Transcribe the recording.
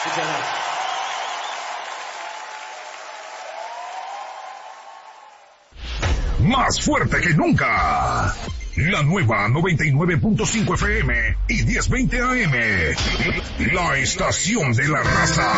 Muchas gracias. Más fuerte que nunca. La nueva 99.5 FM y 1020 AM. La estación de la raza.